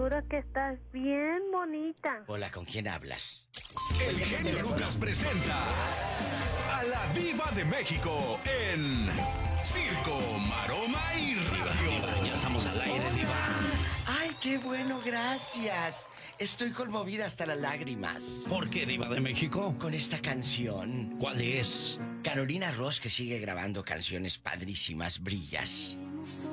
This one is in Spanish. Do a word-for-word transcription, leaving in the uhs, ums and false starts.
seguro que estás bien bonita. Hola, ¿con quién hablas? El genio Lucas presenta a la Diva de México en Circo, Maroma y Radio. Diva, ya estamos al aire, Diva. Ay, qué bueno, gracias. Estoy conmovida hasta las lágrimas. ¿Por qué, Diva de México? Con esta canción. ¿Cuál es? Carolina Ross, que sigue grabando canciones padrísimas, Brillas.